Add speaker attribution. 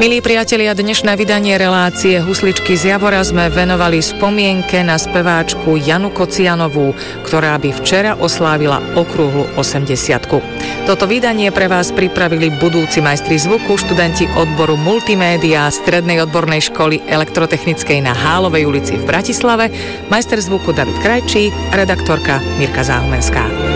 Speaker 1: Milí priatelia, dnešné vydanie relácie Husličky z Javora sme venovali spomienke na speváčku Janu Kocianovú, ktorá by včera oslávila okrúhlu 80-ku. Toto vydanie pre vás pripravili budúci majstri zvuku, študenti odboru multimédia Strednej odbornej školy elektrotechnickej na Hálovej ulici v Bratislave, majster zvuku David Krajčí, redaktorka Mirka Záhumenská.